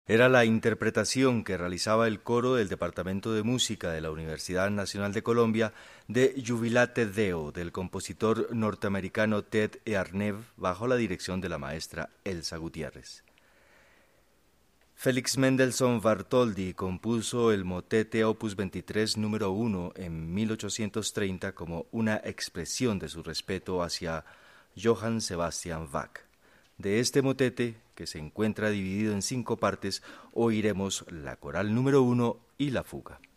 Era la interpretación que realizaba el coro del Departamento de Música de la Universidad Nacional de Colombia de Jubilate Deo del compositor norteamericano Ted Earneve bajo la dirección de la maestra Elsa Gutiérrez. Félix Mendelssohn Bartholdy compuso el motete Opus 23 número 1 en 1830 como una expresión de su respeto hacia Johann Sebastian Bach. De este motete, que se encuentra dividido en 5 partes, oiremos la coral número 1 y la fuga.